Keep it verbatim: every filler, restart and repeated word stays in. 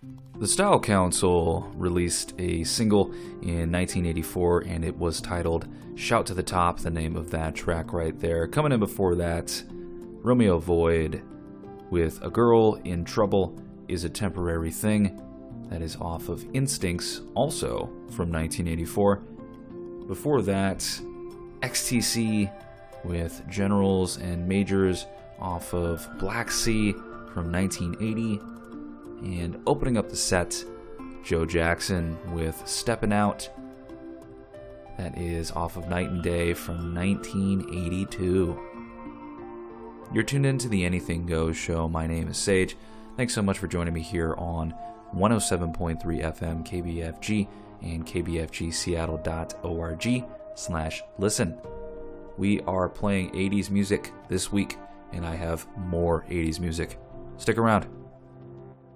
The Style Council released a single in nineteen eighty-four, and it was titled Shout to the Top, the name of that track right there. Coming in before that, Romeo Void with A Girl in Trouble is a Temporary Thing. That is off of Instincts, also from nineteen eighty-four. Before that, X T C with Generals and Majors off of Black Sea from nineteen eighty. And opening up the set, Joe Jackson with Steppin' Out. That is off of Night and Day from nineteen eighty-two. You're tuned into the Anything Goes show. My name is Sage. Thanks so much for joining me here on one oh seven point three F M K B F G and k b f g seattle dot org slash listen. We are playing eighties music this week, and I have more eighties music. Stick around.